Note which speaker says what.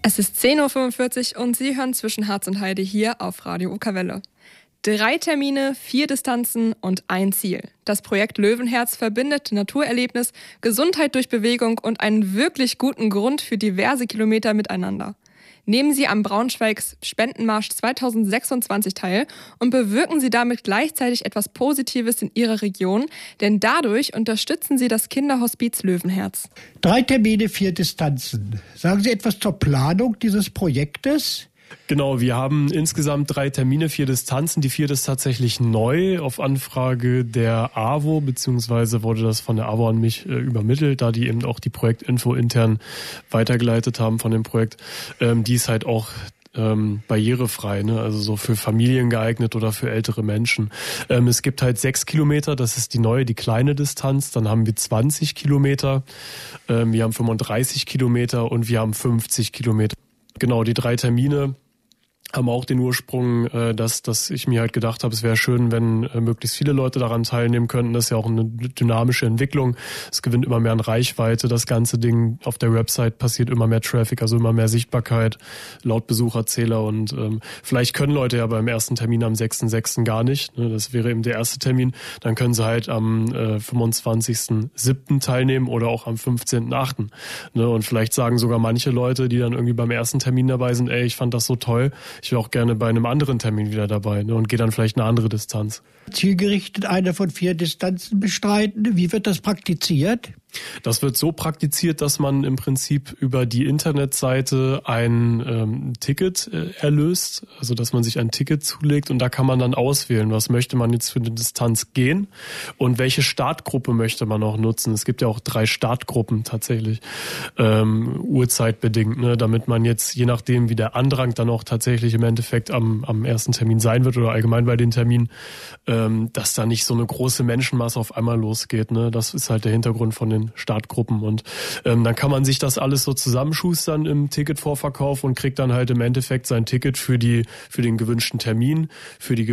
Speaker 1: Es ist 10.45 Uhr und Sie hören zwischen Harz und Heide hier auf Radio Okerwelle. 3 Termine, 4 Distanzen und ein Ziel. Das Projekt Löwenherz verbindet Naturerlebnis, Gesundheit durch Bewegung und einen wirklich guten Grund für diverse Kilometer miteinander. Nehmen Sie am Braunschweigs Spendenmarsch 2026 teil und bewirken Sie damit gleichzeitig etwas Positives in Ihrer Region, denn dadurch unterstützen Sie das Kinderhospiz Löwenherz.
Speaker 2: 3 Termine, 4 Distanzen. Sagen Sie etwas zur Planung dieses Projektes?
Speaker 3: Genau, wir haben insgesamt 3 Termine, 4 Distanzen. Die 4. ist tatsächlich neu auf Anfrage der AWO, beziehungsweise wurde das von der AWO an mich übermittelt, da die eben auch die Projektinfo intern weitergeleitet haben von dem Projekt. Die ist halt auch barrierefrei, ne? Also so für Familien geeignet oder für ältere Menschen. Es gibt halt 6 Kilometer, das ist die neue, die kleine Distanz. Dann haben wir 20 Kilometer, wir haben 35 Kilometer und wir haben 50 Kilometer. Genau, die 3 Termine haben auch den Ursprung, dass ich mir halt gedacht habe, es wäre schön, wenn möglichst viele Leute daran teilnehmen könnten. Das ist ja auch eine dynamische Entwicklung. Es gewinnt immer mehr an Reichweite. Das ganze Ding auf der Website passiert immer mehr Traffic, also immer mehr Sichtbarkeit laut Besucherzähler. Und vielleicht können Leute ja beim ersten Termin am 6.6. gar nicht. Ne? Das wäre eben der erste Termin. Dann können sie halt am 25.7. teilnehmen oder auch am 15.8. Ne? Und vielleicht sagen sogar manche Leute, die dann irgendwie beim ersten Termin dabei sind, ich fand das so toll, ich wäre auch gerne bei einem anderen Termin wieder dabei, ne, und gehe dann vielleicht eine andere Distanz.
Speaker 2: Zielgerichtet eine von 4 Distanzen bestreiten. Wie wird das praktiziert?
Speaker 3: Das wird so praktiziert, dass man im Prinzip über die Internetseite ein Ticket erlöst, also dass man sich ein Ticket zulegt und da kann man dann auswählen, was möchte man jetzt für eine Distanz gehen und welche Startgruppe möchte man auch nutzen. Es gibt ja auch 3 Startgruppen tatsächlich, uhrzeitbedingt, ne, damit man jetzt, je nachdem wie der Andrang dann auch tatsächlich im Endeffekt am ersten Termin sein wird oder allgemein bei den Terminen, dass da nicht so eine große Menschenmasse auf einmal losgeht. Ne? Das ist halt der Hintergrund von den Startgruppen und dann kann man sich das alles so zusammenschustern im Ticketvorverkauf und kriegt dann halt im Endeffekt sein Ticket für den gewünschten Termin, für die